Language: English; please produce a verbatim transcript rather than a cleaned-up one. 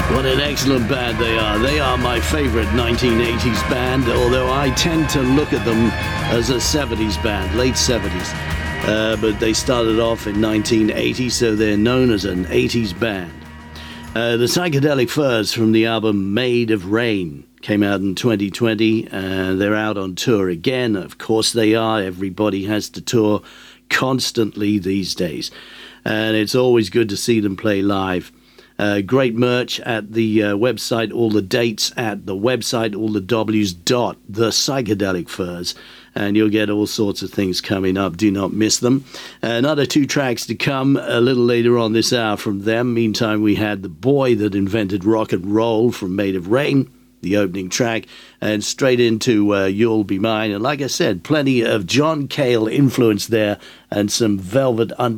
What an excellent band they are. They are my favorite nineteen eighties band, although I tend to look at them as a seventies band, late seventies. Uh, but they started off in nineteen eighty, so they're known as an eighties band. Uh, the Psychedelic Furs from the album Made of Rain came out in twenty twenty, and they're out on tour again. Of course they are. Everybody has to tour constantly these days, and it's always good to see them play live. Uh, great merch at the uh, website, all the dates at the website, all the W's dot the Psychedelic Furs, and you'll get all sorts of things coming up. Do not miss them. Another two tracks to come a little later on this hour from them. Meantime, we had The Boy That Invented Rock and Roll from Made of Rain, the opening track, and straight into uh, You'll Be Mine. And like I said, plenty of John Cale influence there and some Velvet Underground